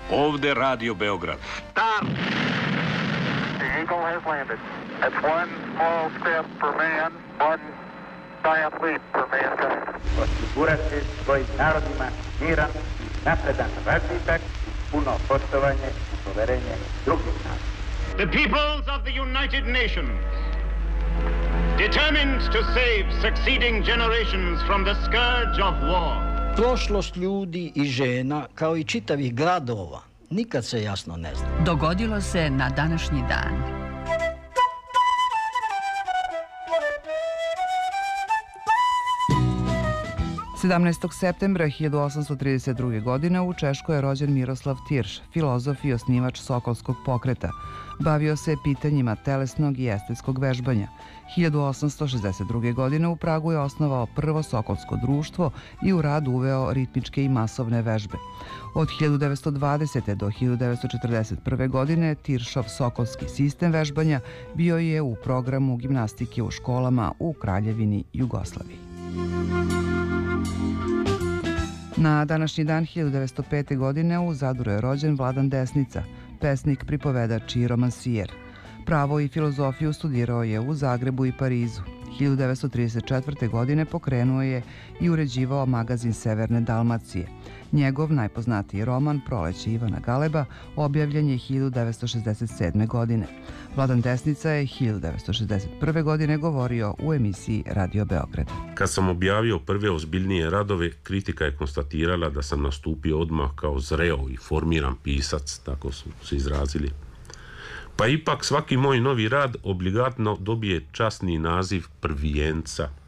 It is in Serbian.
Ovde Radio Beograd. Start! The Eagle has landed. That's one small step for man, one giant leap for mankind. Osigurati svojim narodima miran, napredan razvitak, puno poštovanje i poverenje drugih naroda. The peoples of the United Nations, determined to save succeeding generations from the scourge of war. Prošlost ljudi i žena, kao i čitavih gradova, nikad se jasno ne zna. Dogodilo se na današnji dan. Sedamnaestog septembra 1832. godine u Češkoj je rođen Miroslav Tirš, filozof i osnivač Sokolskog pokreta. Bavio se pitanjima telesnog i estetskog vežbanja. 1862. godine u Pragu je osnovao prvo Sokolsko društvo i u rad uveo ritmičke i masovne vežbe. Od 1920. do 1941. godine Tiršov Sokolski sistem vežbanja bio je u programu gimnastike u školama u Kraljevini Jugoslaviji. Na današnji dan 1905. godine u Zadru je rođen Vladan Desnica, pesnik, pripovedač i romansijer. Pravo i filozofiju studirao je u Zagrebu i Parizu. 1934. godine pokrenuo je i uređivao magazin Severne Dalmacije. Njegov najpoznatiji roman Proleće Ivana Galeba objavljen je 1967. godine. Vladan Desnica je 1961. godine govorio u emisiji Radio Beograd. Kad sam objavio prve ozbiljnije radove, kritika je konstatirala da sam nastupio odmah kao zreo i formiran pisac, tako su se izrazili. Pa ipak svaki moj novi rad obligatno dobije časni naziv prvijenca.